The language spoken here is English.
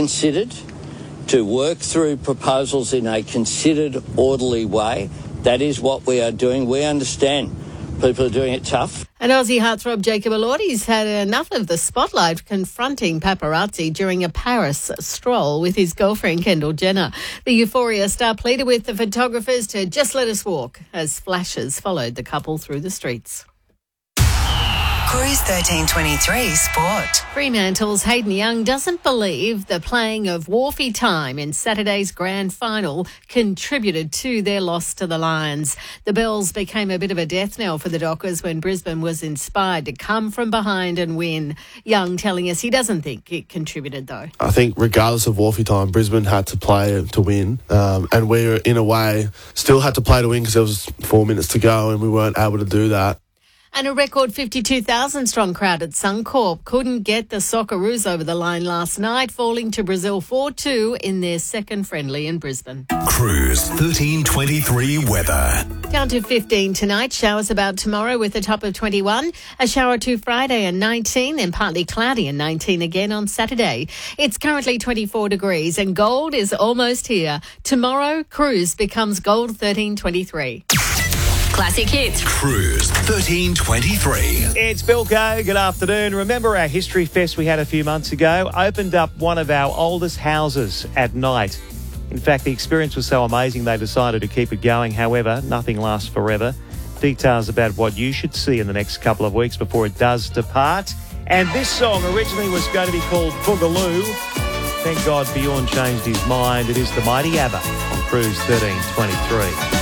considered, to work through proposals in a considered, orderly way. That is what we are doing. We understand people are doing it tough. And Aussie heartthrob Jacob Elordi's had enough of the spotlight confronting paparazzi during a Paris stroll with his girlfriend Kendall Jenner. The Euphoria star pleaded with the photographers to just let us walk as flashes followed the couple through the streets. Cruise 1323 Sport. Fremantle's Hayden Young doesn't believe the playing of Wharfie time in Saturday's grand final contributed to their loss to the Lions. The Bells became a bit of a death knell for the Dockers when Brisbane was inspired to come from behind and win. Young telling us he doesn't think it contributed though. I think regardless of Wharfie time, Brisbane had to play to win, and we were, in a way, still had to play to win because there was 4 minutes to go and we weren't able to do that. And a record 52,000-strong crowd at Suncorp couldn't get the Socceroos over the line last night, falling to Brazil 4-2 in their second friendly in Brisbane. Cruise 1323 weather. Down to 15 tonight, showers about tomorrow with a top of 21, a shower or two Friday and 19, then partly cloudy and 19 again on Saturday. It's currently 24 degrees and gold is almost here. Tomorrow, Cruise becomes Gold 1323. Classic hits. Cruise 1323. It's Bill Coe. Good afternoon. Remember our History Fest we had a few months ago? Opened up one of our oldest houses at night. In fact, the experience was so amazing they decided to keep it going. However, nothing lasts forever. Details about what you should see in the next couple of weeks before it does depart. And this song originally was going to be called Boogaloo. Thank God Bjorn changed his mind. It is the Mighty ABBA on Cruise 1323.